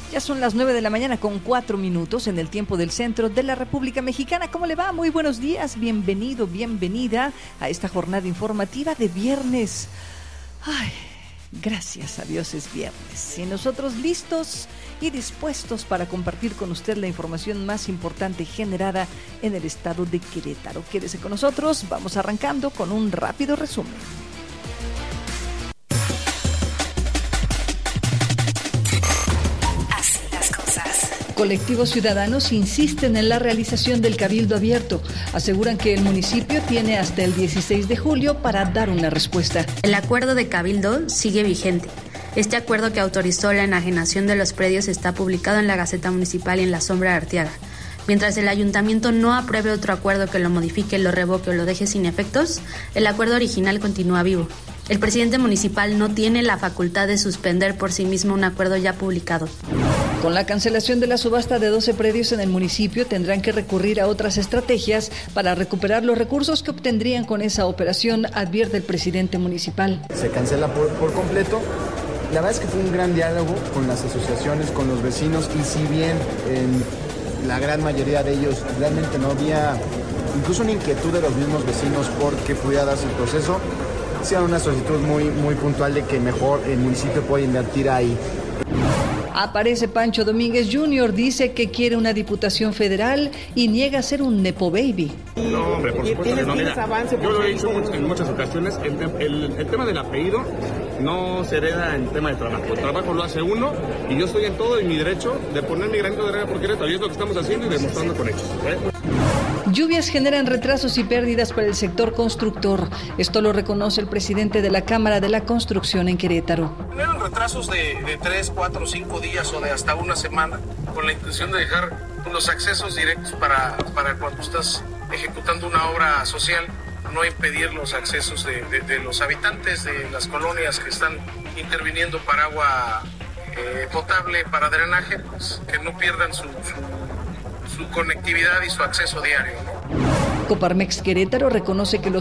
Ya son las 9 de la mañana con 4 minutos en el tiempo del centro de la República Mexicana. ¿Cómo le va? Muy buenos días. Bienvenido, bienvenida a esta jornada informativa de viernes. Ay, gracias a Dios es viernes. Y nosotros listos y dispuestos para compartir con usted la información más importante generada en el estado de Querétaro. Quédese con nosotros. Vamos arrancando con un rápido resumen. Colectivos ciudadanos insisten en la realización del cabildo abierto. Aseguran que el municipio tiene hasta el 16 de julio para dar una respuesta. El acuerdo de cabildo sigue vigente. Este acuerdo que autorizó la enajenación de los predios está publicado en la Gaceta Municipal y en la Sombra de Arteaga. Mientras el ayuntamiento no apruebe otro acuerdo que lo modifique, lo revoque o lo deje sin efectos, el acuerdo original continúa vivo. El presidente municipal no tiene la facultad de suspender por sí mismo un acuerdo ya publicado. Con la cancelación de la subasta de 12 predios en el municipio, tendrán que recurrir a otras estrategias para recuperar los recursos que obtendrían con esa operación, advierte el presidente municipal. Se cancela por completo. La verdad es que fue un gran diálogo con las asociaciones, con los vecinos, y si bien en la gran mayoría de ellos realmente no había incluso una inquietud de los mismos vecinos porque pudiera darse el proceso, sí era una solicitud muy puntual de que mejor el municipio pueda invertir ahí. Aparece Pancho Domínguez Jr., dice que quiere una diputación federal y niega ser un nepo baby. No, hombre, por supuesto que no. Mira, yo lo he dicho en muchas ocasiones, el tema del apellido no se hereda en tema de trabajo. El trabajo lo hace uno y yo estoy en todo en mi derecho de poner mi granito de arena por Querétaro, y es lo que estamos haciendo y demostrando con hechos. Lluvias generan retrasos y pérdidas para el sector constructor. Esto lo reconoce el presidente de la Cámara de la Construcción en Querétaro. Generan retrasos de 3, 4, 5 días o de hasta una semana, con la intención de dejar los accesos directos para cuando estás ejecutando una obra social, no impedir los accesos de los habitantes de las colonias que están interviniendo para agua potable, para drenaje, pues, que no pierdan su conectividad y su acceso diario, ¿no? Coparmex Querétaro reconoce que los